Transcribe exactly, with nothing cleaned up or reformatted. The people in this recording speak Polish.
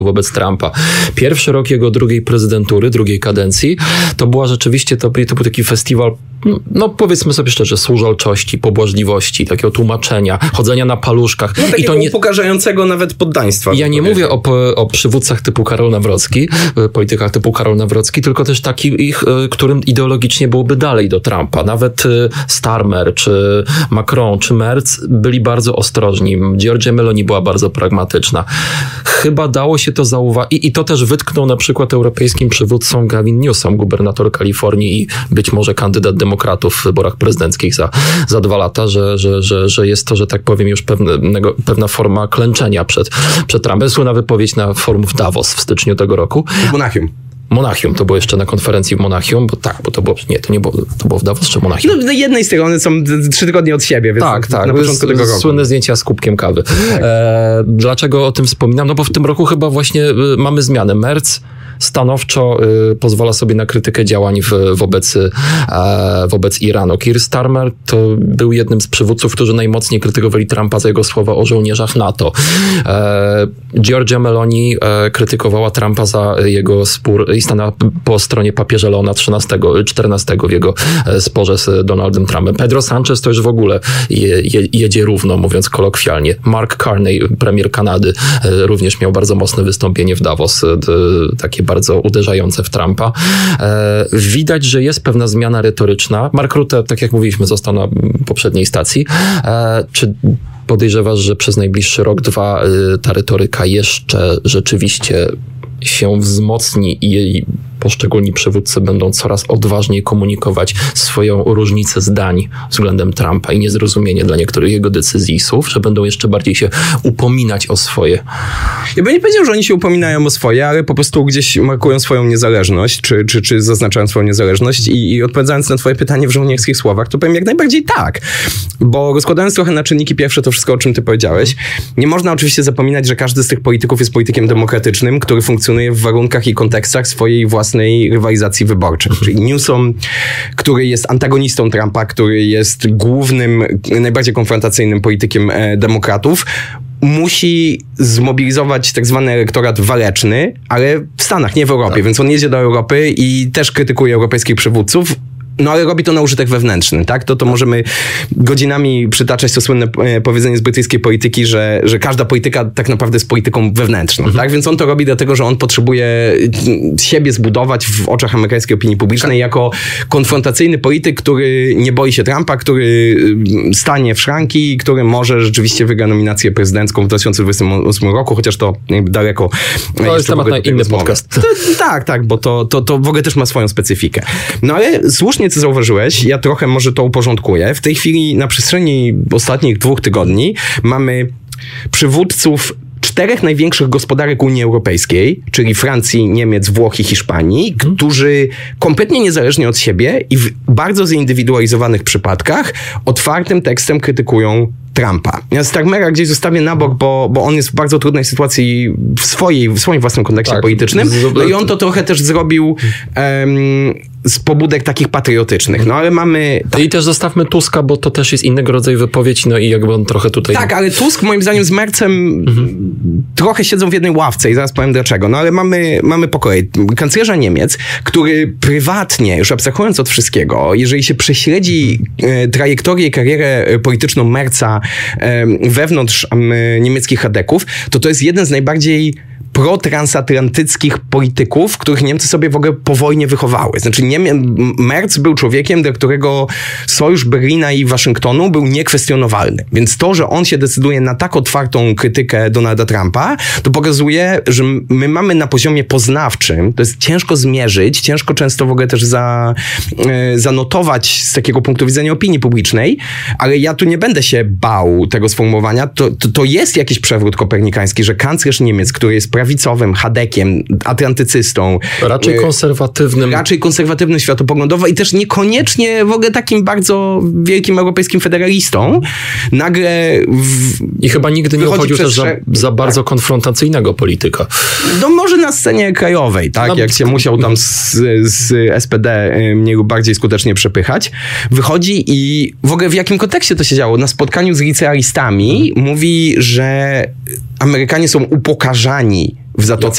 wobec Trumpa. Pierwszy rok jego drugiej prezydentury, drugiej kadencji, to była rzeczywiście, to, to był taki festiwal, no powiedzmy sobie szczerze, służalczości, pobłażliwości, takiego tłumaczenia, chodzenia na paluszkach. No, takiego I to nie upokarzającego nawet poddaństwa. Ja nie mówię o, o przywódcach typu Karol Nawrocki, politykach typu Karol Nawrocki, tylko też takich, którym ideologicznie byłoby dalej do Trumpa. Nawet Starmer, czy Macron, czy Merz byli bardzo ostrożni. Giorgia Meloni była bardzo pragmatyczna. Chyba dało się to zauważyć. I, I to też wytknął na przykład europejskim przywódcom Gavin Newsom, gubernator Kalifornii i być może kandydat demokratów w wyborach prezydenckich za, za dwa lata, że, że, że, że jest to, że tak powiem, już pewnego, pewna forma klęczenia przed, przed Trumpem. Słynna wypowiedź na forum w Davos w styczniu tego roku. W Monachium. Monachium, to było jeszcze na konferencji w Monachium, bo tak, bo to było, nie, to nie było, to było w Davos czy Monachium? No, jednej z tych, one są trzy tygodnie od siebie, więc tak, tak, na początku tego roku. Słynne zdjęcia z kubkiem kawy. Tak. E, dlaczego o tym wspominam? No bo w tym roku chyba właśnie y, mamy zmianę. Merz stanowczo y, pozwala sobie na krytykę działań w, wobec, y, wobec Iranu. Keir Starmer to był jednym z przywódców, którzy najmocniej krytykowali Trumpa za jego słowa o żołnierzach NATO. E, Giorgia Meloni e, krytykowała Trumpa za jego spór i stanęła po stronie papieża Leona trzynastego, czternastego w jego sporze z Donaldem Trumpem. Pedro Sanchez to już w ogóle je, je, jedzie równo, mówiąc kolokwialnie. Mark Carney, premier Kanady, e, również miał bardzo mocne wystąpienie w Davos, e, takie bardzo uderzające w Trumpa. E, widać, że jest pewna zmiana retoryczna. Mark Rutte, tak jak mówiliśmy, został na poprzedniej stacji. E, czy podejrzewasz, że przez najbliższy rok, dwa y, ta retoryka jeszcze rzeczywiście się wzmocni i jej poszczególni przywódcy będą coraz odważniej komunikować swoją różnicę zdań względem Trumpa i niezrozumienie dla niektórych jego decyzji i słów, że będą jeszcze bardziej się upominać o swoje? Ja bym nie powiedział, że oni się upominają o swoje, ale po prostu gdzieś markują swoją niezależność, czy, czy, czy zaznaczają swoją niezależność i, i odpowiadając na twoje pytanie w żołnierskich słowach, to powiem jak najbardziej tak. Bo rozkładając trochę na czynniki pierwsze to wszystko, o czym ty powiedziałeś, nie można oczywiście zapominać, że każdy z tych polityków jest politykiem demokratycznym, który funkcjonuje w warunkach i kontekstach swojej własnej rywalizacji wyborczej. Czyli Newsom, który jest antagonistą Trumpa, który jest głównym, najbardziej konfrontacyjnym politykiem e, demokratów, musi zmobilizować tak zwany elektorat waleczny, ale w Stanach, nie w Europie. Tak. Więc on jedzie do Europy i też krytykuje europejskich przywódców. No ale robi to na użytek wewnętrzny, tak? To, to możemy godzinami przytaczać to słynne powiedzenie z brytyjskiej polityki, że, że każda polityka tak naprawdę jest polityką wewnętrzną, mhm. tak? Więc on to robi dlatego, że on potrzebuje siebie zbudować w oczach amerykańskiej opinii publicznej jako konfrontacyjny polityk, który nie boi się Trumpa, który stanie w szranki, który może rzeczywiście wygra nominację prezydencką w dwa tysiące dwudziestym ósmym roku, chociaż to daleko. To jest temat na inny podcast. To, tak, tak, bo to, to, to w ogóle też ma swoją specyfikę. No ale słusznie co zauważyłeś, ja trochę może to uporządkuję. W tej chwili na przestrzeni ostatnich dwóch tygodni mamy przywódców czterech największych gospodarek Unii Europejskiej, czyli Francji, Niemiec, Włoch i Hiszpanii, hmm. którzy kompletnie niezależnie od siebie i w bardzo zindywidualizowanych przypadkach otwartym tekstem krytykują Trumpa. Ja Starmera gdzieś zostawię na bok, bo, bo on jest w bardzo trudnej sytuacji w, swojej, w swoim własnym kontekście tak, politycznym. No i on to trochę też zrobił um, z pobudek takich patriotycznych. No ale mamy... I też zostawmy Tuska, bo to też jest innego rodzaju wypowiedź, no i jakby on trochę tutaj... Tak, ale Tusk moim zdaniem z Merzem mhm. trochę siedzą w jednej ławce i zaraz powiem dlaczego. No ale mamy, mamy po kolei kanclerza Niemiec, który prywatnie, już abstrahując od wszystkiego, jeżeli się prześledzi e, trajektorię i karierę polityczną Merza e, wewnątrz e, niemieckich chadeków, to to jest jeden z najbardziej protransatlantyckich polityków, których Niemcy sobie w ogóle po wojnie wychowały. Znaczy Niemie- Merz był człowiekiem, dla którego sojusz Berlina i Waszyngtonu był niekwestionowalny. Więc to, że on się decyduje na tak otwartą krytykę Donalda Trumpa, to pokazuje, że my mamy na poziomie poznawczym, to jest ciężko zmierzyć, ciężko często w ogóle też za, e, zanotować z takiego punktu widzenia opinii publicznej, ale ja tu nie będę się bał tego sformułowania. To, to, to jest jakiś przewrót kopernikański, że kanclerz Niemiec, który jest prawicowym, chadekiem, atlantycystą. Raczej konserwatywnym. Raczej konserwatywnym światopoglądowo i też niekoniecznie w ogóle takim bardzo wielkim europejskim federalistą. Nagle w, I chyba nigdy nie uchodził też za, za bardzo tak. konfrontacyjnego polityka. No może na scenie krajowej, tak? No, jak się musiał tam z, z S P D mniej lub bardziej skutecznie przepychać. Wychodzi i w ogóle w jakim kontekście to się działo? Na spotkaniu z licealistami hmm. mówi, że Amerykanie są upokarzani w Zatoce